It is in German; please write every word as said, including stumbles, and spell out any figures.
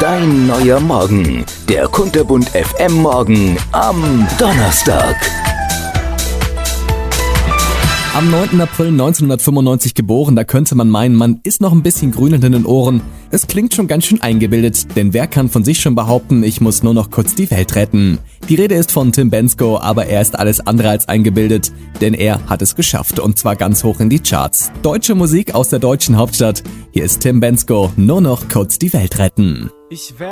Dein neuer Morgen. Der Kunterbunt F M Morgen am Donnerstag. Am neunten April neunzehnhundertfünfundneunzig geboren, da könnte man meinen, man ist noch ein bisschen grün in den Ohren. Es klingt schon ganz schön eingebildet, denn wer kann von sich schon behaupten, ich muss nur noch kurz die Welt retten? Die Rede ist von Tim Bendzko, aber er ist alles andere als eingebildet, denn er hat es geschafft und zwar ganz hoch in die Charts. Deutsche Musik aus der deutschen Hauptstadt. Hier ist Tim Bendzko, nur noch kurz die Welt retten. Ich